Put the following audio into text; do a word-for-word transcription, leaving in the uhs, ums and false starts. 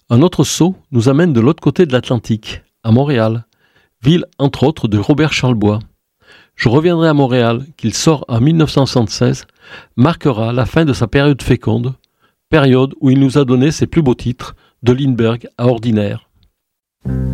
Un autre saut nous amène de l'autre côté de l'Atlantique, à Montréal, ville entre autres de Robert Charlebois. Je reviendrai à Montréal, qu'il sort en dix-neuf cent soixante-seize, marquera la fin de sa période féconde, période où il nous a donné ses plus beaux titres, de Lindbergh à Ordinaire.